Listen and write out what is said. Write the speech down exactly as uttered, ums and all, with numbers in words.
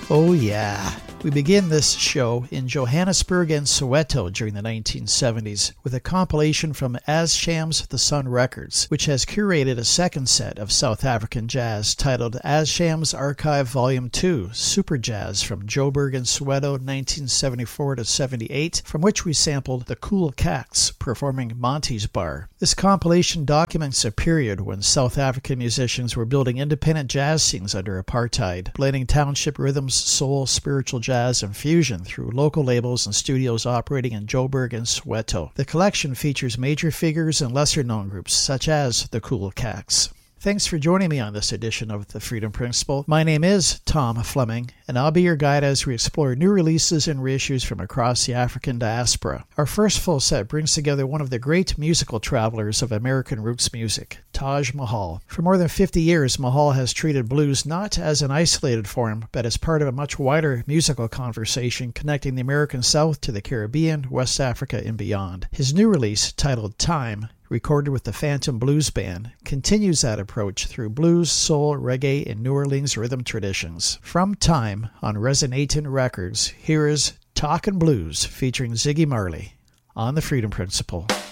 Oh yeah. We begin this show in Johannesburg and Soweto during the nineteen seventies with a compilation from As Shams the Sun Records, which has curated a second set of South African jazz titled As Shams Archive Volume two, Super Jazz from Joburg and Soweto nineteen seventy-four to seventy-eight, from which we sampled the Cool Cats performing Monty's Bar. This compilation documents a period when South African musicians were building independent jazz scenes under apartheid, blending township rhythms, soul, spiritual jazz, and fusion through local labels and studios operating in Joburg and Soweto. The collection features major figures and lesser-known groups such as the Cool Cats. Thanks for joining me on this edition of The Freedom Principle. My name is Tom Fleming, and I'll be your guide as we explore new releases and reissues from across the African diaspora. Our first full set brings together one of the great musical travelers of American roots music, Taj Mahal. For more than fifty years, Mahal has treated blues not as an isolated form, but as part of a much wider musical conversation connecting the American South to the Caribbean, West Africa, and beyond. His new release, titled Time, recorded with the Phantom Blues Band, continues that approach through blues, soul, reggae, and New Orleans rhythm traditions. From Time on Resonatin Records, here is Talkin' Blues featuring Ziggy Marley on The Freedom Principle.